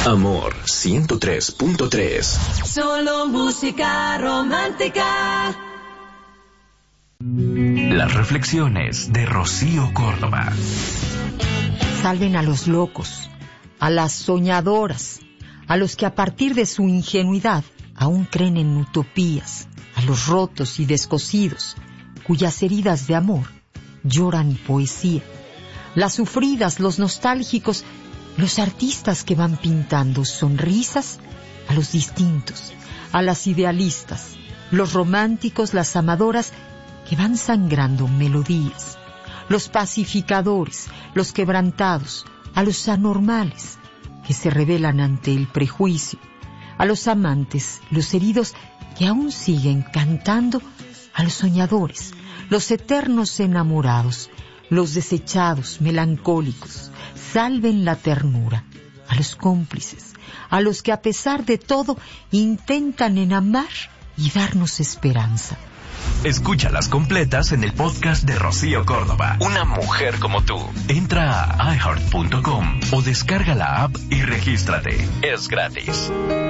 Amor 103.3. Solo música romántica. Las reflexiones de Rocío Córdoba. Salven a los locos, a las soñadoras, a los que a partir de su ingenuidad aún creen en utopías, a los rotos y descosidos, cuyas heridas de amor lloran poesía, las sufridas, los nostálgicos, los artistas que van pintando sonrisas a los distintos, a las idealistas, los románticos, las amadoras que van sangrando melodías, los pacificadores, los quebrantados, a los anormales que se rebelan ante el prejuicio, a los amantes, los heridos que aún siguen cantando, a los soñadores, los eternos enamorados, los desechados, melancólicos. Salven la ternura, a los cómplices, a los que a pesar de todo intentan en amar y darnos esperanza. Escúchalas completas en el podcast de Rocío Córdoba. Una mujer como tú. Entra a iHeart.com o descarga la app y regístrate. Es gratis.